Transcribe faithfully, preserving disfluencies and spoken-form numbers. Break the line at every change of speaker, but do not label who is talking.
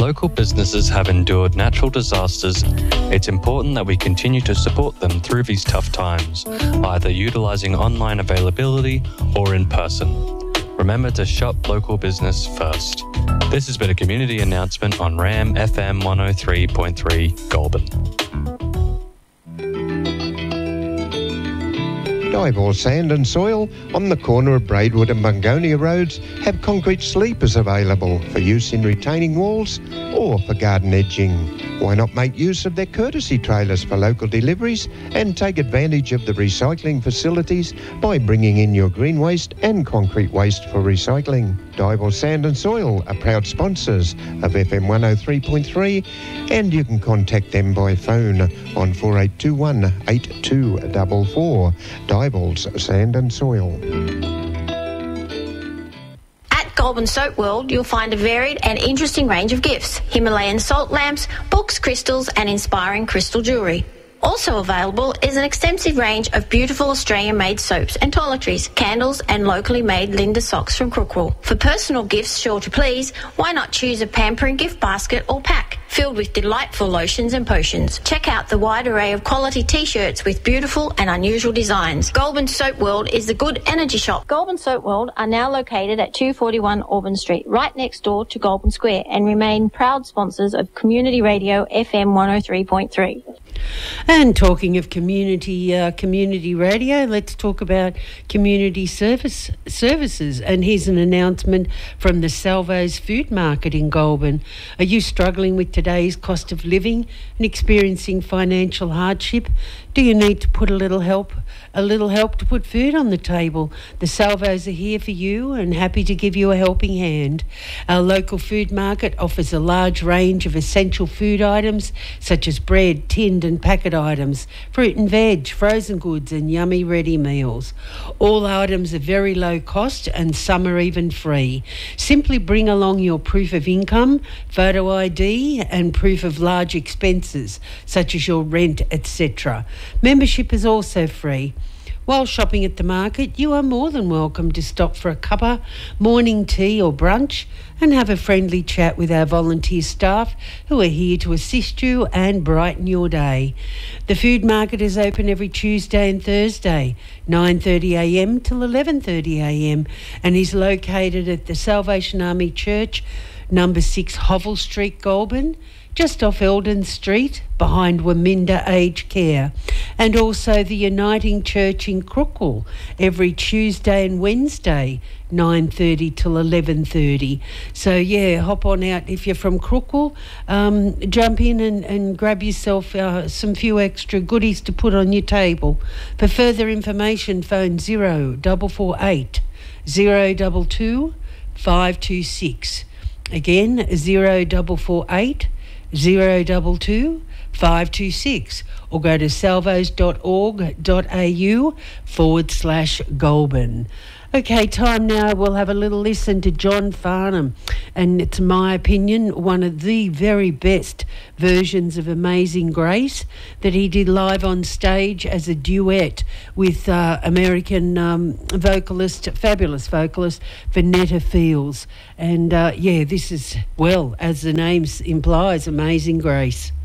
local businesses have endured natural disasters, it's important that we continue to support them through these tough times, either utilising online availability or in person. Remember to shop local business first. This has been a community announcement on RAM F M one oh three point three Goulburn.
Diboll Sand and Soil on the corner of Braidwood and Bungonia Roads have concrete sleepers available for use in retaining walls or for garden edging. Why not make use of their courtesy trailers for local deliveries and take advantage of the recycling facilities by bringing in your green waste and concrete waste for recycling. Diboll Sand and Soil are proud sponsors of F M one oh three point three, and you can contact them by phone on four eight two one, eight two four four. Diboll's Sand and Soil.
At Goulburn Soap World, you'll find a varied and interesting range of gifts: Himalayan salt lamps, books, crystals and inspiring crystal jewellery. Also available is an extensive range of beautiful Australian-made soaps and toiletries, candles and locally made Linda socks from Crookwell. For personal gifts sure to please, why not choose a pampering gift basket or pack filled with delightful lotions and potions. Check out the wide array of quality T-shirts with beautiful and unusual designs. Goulburn Soap World is the good energy shop. Goulburn Soap World are now located at two forty-one Auburn Street, right next door to Goulburn Square, and remain proud sponsors of Community Radio F M one oh three point three.
And talking of community uh, community radio, let's talk about community service services. And here's an announcement from the Salvo's Food Market in Goulburn. Are you struggling with today's cost of living and experiencing financial hardship? Do you need to put a little help, a little help to put food on the table? The Salvos are here for you and happy to give you a helping hand. Our local food market offers a large range of essential food items such as bread, tinned and packet items, fruit and veg, frozen goods and yummy ready meals. All items are very low cost and some are even free. Simply bring along your proof of income, photo I D and proof of large expenses such as your rent, et cetera. Membership is also free. While shopping at the market, you are more than welcome to stop for a cuppa, morning tea or brunch and have a friendly chat with our volunteer staff who are here to assist you and brighten your day. The food market is open every Tuesday and Thursday, nine thirty a m till eleven thirty a m and is located at the Salvation Army Church, number six Hovell Street, Goulburn, just off Eldon Street, behind Waminda Aged Care, and also the Uniting Church in Crookwell, every Tuesday and Wednesday, nine thirty till eleven thirty. So, yeah, hop on out. If you're from Crookwell, um, jump in and, and grab yourself uh, some few extra goodies to put on your table. For further information, phone zero four four eight, zero two two, five two six. Again, zero four four eight, zero two two, five two six, or go to salvos dot org dot a u forward slash Goulburn. Okay, time now. We'll have a little listen to John Farnham, and it's my opinion one of the very best versions of Amazing Grace that he did live on stage as a duet with uh, American um, vocalist, fabulous vocalist, Vanetta Fields. And uh, yeah, this is, well, as the name implies, Amazing Grace.